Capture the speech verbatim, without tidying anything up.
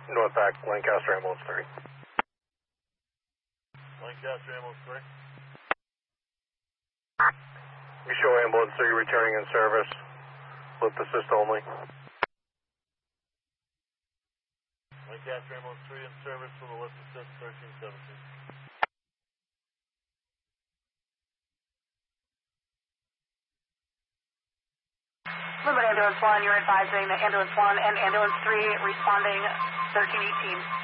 North back, Lancaster Ambulance three. Lancaster Ambulance three. You show Ambulance three returning in service. Lift assist only. Lancaster Ambulance three in service for the lift assist thirteen seventeen. Limit Ambulance one, you're advising that Ambulance one and Ambulance three responding thirteen eighteen.